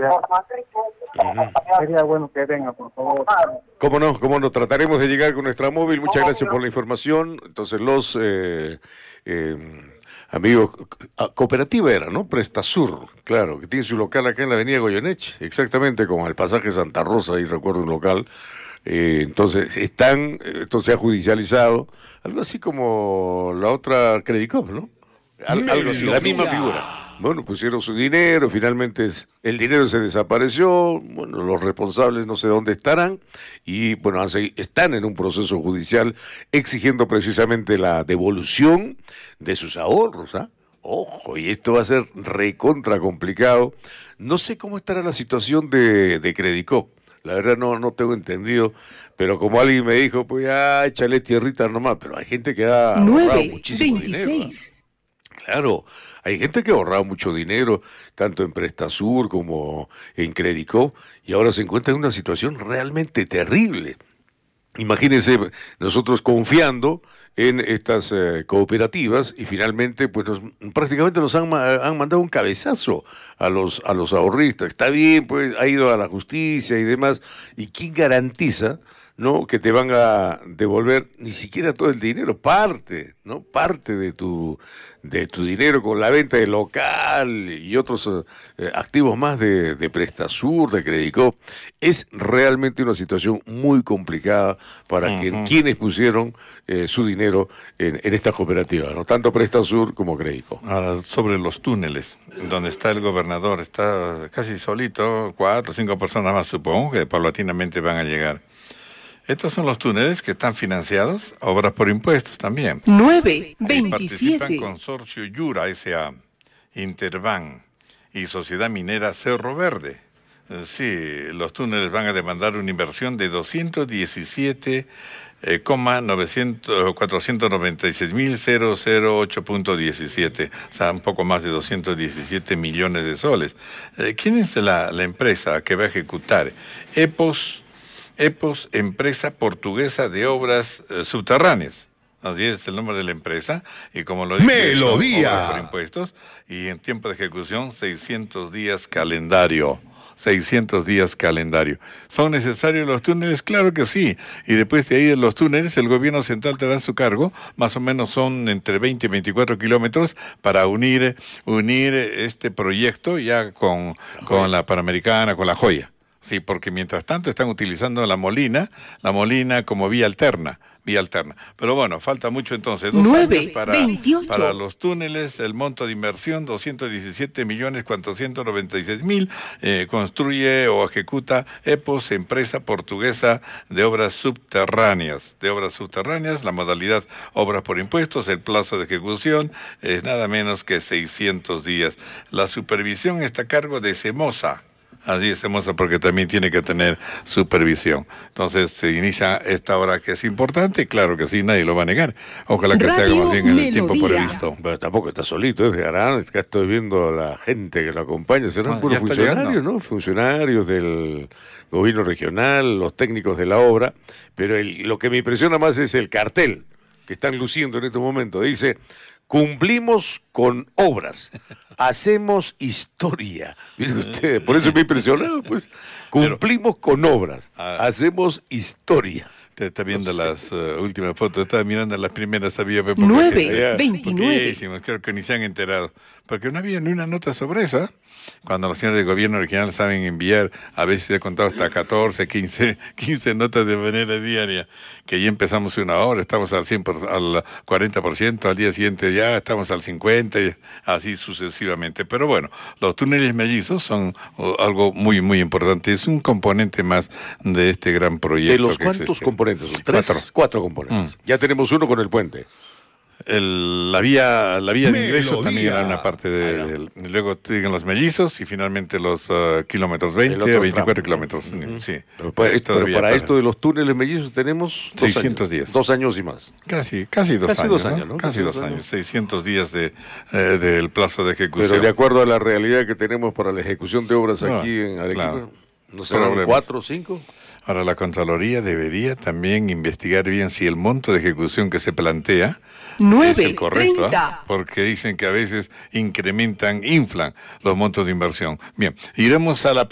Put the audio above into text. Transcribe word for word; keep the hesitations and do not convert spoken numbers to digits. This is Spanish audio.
Uh-huh. Sería bueno que venga, por favor. ¿Cómo no? ¿Cómo no? Trataremos de llegar con nuestra móvil. Muchas gracias por la información. Entonces, los eh, eh, amigos, cooperativa era, ¿no? Prestasur, claro, que tiene su local acá en la avenida Goyeneche, exactamente, con el pasaje Santa Rosa, ahí recuerdo un local. Eh, entonces, están, entonces se ha judicializado, algo así como la otra Credicop, ¿no? Al, algo así, la misma figura. Bueno, pusieron su dinero, finalmente es, el dinero se desapareció, bueno, los responsables no sé dónde estarán, y bueno, hace, están en un proceso judicial exigiendo precisamente la devolución de sus ahorros, ¿ah? Ojo, y esto va a ser recontra complicado. No sé cómo estará la situación de, de Credicop, la verdad no, no tengo entendido, pero como alguien me dijo, pues ya échale tierrita nomás, pero hay gente que ha ahorrado muchísimo dinero, ¿ah? Claro, hay gente que ha ahorrado mucho dinero, tanto en Prestasur como en Credicop, y ahora se encuentra en una situación realmente terrible. Imagínense, nosotros confiando en estas eh, cooperativas y finalmente pues nos, prácticamente nos han, han mandado un cabezazo a los, a los ahorristas. Está bien, pues ha ido a la justicia y demás, ¿y quién garantiza, no, que te van a devolver ni siquiera todo el dinero, parte, ¿no? Parte de tu de tu dinero con la venta de local y otros eh, activos más de, de Prestasur, de Credicop? Es realmente una situación muy complicada para uh-huh. que, quienes pusieron eh, su dinero en, en esta cooperativa, ¿no? Tanto Prestasur como Credicop. Ahora, sobre los túneles, donde está el gobernador, está casi solito, cuatro o cinco personas más, supongo que paulatinamente van a llegar. Estos son los túneles que están financiados, obras por impuestos también. nueve veintisiete. Participan Consorcio Yura S A, Interban y Sociedad Minera Cerro Verde. Sí, los túneles van a demandar una inversión de doscientos diecisiete coma cuatrocientos noventa y seis mil ocho punto diecisiete, o sea, un poco más de doscientos diecisiete millones de soles. ¿Quién es la, la empresa que va a ejecutar? EPOS. EPOS, Empresa Portuguesa de Obras eh, Subterráneas. Así es el nombre de la empresa. Y como lo dije, Melodía por impuestos. Y en tiempo de ejecución, seiscientos días calendario. seiscientos días calendario. ¿Son necesarios los túneles? Claro que sí. Y después de ahí de los túneles, el gobierno central tendrá a su cargo, más o menos son entre veinte y veinticuatro kilómetros para unir, unir este proyecto ya con, con la Panamericana, con La Joya. Sí, porque mientras tanto están utilizando la Molina, la Molina como vía alterna, vía alterna. Pero bueno, falta mucho entonces. Dos nueve, años para, para los túneles, el monto de inversión, doscientos diecisiete millones cuatrocientos noventa y seis mil, eh, construye o ejecuta EPOS, Empresa Portuguesa de Obras Subterráneas. De Obras Subterráneas, la modalidad obras por impuestos, el plazo de ejecución es nada menos que seiscientos días. La supervisión está a cargo de Semosa. Así es, hermosa, porque también tiene que tener supervisión. Entonces se inicia esta hora que es importante, claro que sí, nadie lo va a negar. Ojalá que Radio se haga más bien en el Melodía. tiempo previsto. Pero tampoco está solito, es de Arán, acá estoy viendo a la gente que lo acompaña, serán Ah, puros ya está funcionarios, llegando. ¿no? Funcionarios del gobierno regional, los técnicos de la obra, pero el, lo que me impresiona más es el cartel que están luciendo en estos momentos. Dice: cumplimos con obras, hacemos historia. Miren ustedes, por eso me ha impresionado, pues. Cumplimos Pero, con obras, ah, hacemos historia. Te está viendo no sé. las uh, últimas fotos, estaba mirando las primeras, había nueve veintinueve. Creo que ni se han enterado, porque no había ni una nota sobre eso, ¿eh? Cuando los señores del gobierno regional saben enviar, a veces he contado hasta catorce, quince, quince notas de manera diaria, que ya empezamos una hora, estamos al cien por ciento, al cuarenta por ciento, al día siguiente ya estamos al cincuenta por ciento, y así sucesivamente. Pero bueno, los túneles mellizos son uh, algo muy, muy importante, es un componente más de este gran proyecto. ¿De los que cuántos existe. componentes? ¿Tres? Cuatro. Cuatro componentes. Mm. Ya tenemos uno con el puente. El, la vía la vía de Melodía. ingreso también era una parte de, de luego siguen los mellizos y finalmente los uh, kilómetros veinte a veinticuatro tramo. Kilómetros. Uh-huh. Sí. Pero, para, esto, pero para, para esto de los túneles mellizos tenemos seiscientos días. Dos años y más. Casi, casi dos casi años. Dos ¿no? años ¿no? Casi, casi dos años. años. seiscientos días de, eh, del plazo de ejecución. Pero de acuerdo a la realidad que tenemos para la ejecución de obras no, aquí en Arequipa, claro. ¿no serán cuatro o cinco? Ahora, la Contraloría debería también investigar bien si el monto de ejecución que se plantea es el correcto, ¿eh? Porque dicen que a veces incrementan, inflan los montos de inversión. Bien, iremos a la